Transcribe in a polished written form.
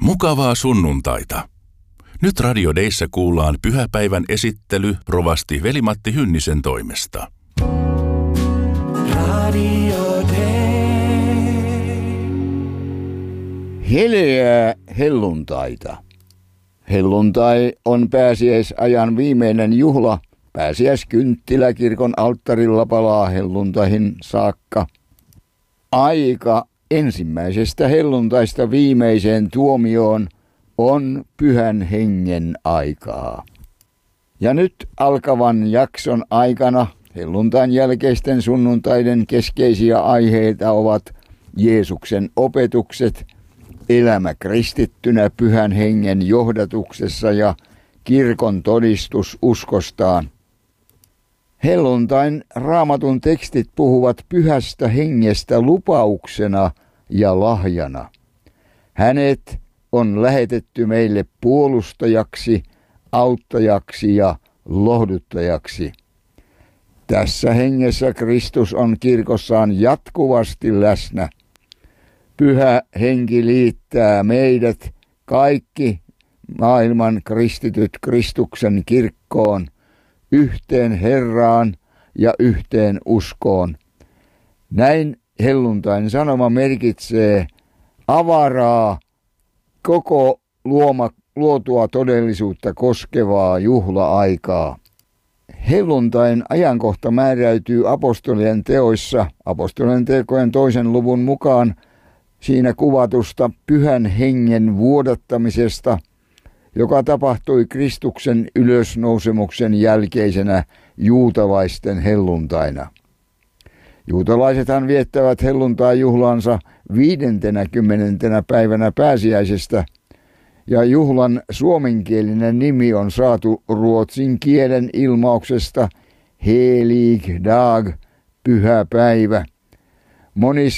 Mukavaa sunnuntaita. Nyt Radio Deissä kuullaan pyhäpäivän esittely rovasti Veli-Matti Hynnisen toimesta. Radio Dei. Heleää helluntaita. Helluntai on pääsiäisajan viimeinen juhla. Pääsiäiskynttilä kirkon alttarilla palaa helluntaihin saakka. Aika ensimmäisestä helluntaista viimeiseen tuomioon on Pyhän Hengen aikaa. Ja nyt alkavan jakson aikana helluntain jälkeisten sunnuntaiden keskeisiä aiheita ovat Jeesuksen opetukset, elämä kristittynä Pyhän Hengen johdatuksessa ja kirkon todistus uskostaan. Helluntain Raamatun tekstit puhuvat Pyhästä Hengestä lupauksena ja lahjana. Hänet on lähetetty meille puolustajaksi, auttajaksi ja lohduttajaksi. Tässä hengessä Kristus on kirkossaan jatkuvasti läsnä. Pyhä Henki liittää meidät kaikki maailman kristityt Kristuksen kirkkoon, yhteen Herraan ja yhteen uskoon. Näin helluntain sanoma merkitsee avaraa, koko luotua todellisuutta koskevaa juhla-aikaa. Helluntain ajankohta määräytyy apostolien teoissa, apostolien tekojen 2. luvun mukaan siinä kuvatusta Pyhän Hengen vuodattamisesta, joka tapahtui Kristuksen ylösnousemuksen jälkeisenä juutalaisten helluntaina. Juutalaisethan viettävät helluntai-juhlansa 50. päivänä pääsiäisestä, ja juhlan suomenkielinen nimi on saatu ruotsin kielen ilmauksesta helig dag, pyhä päivä. Monissa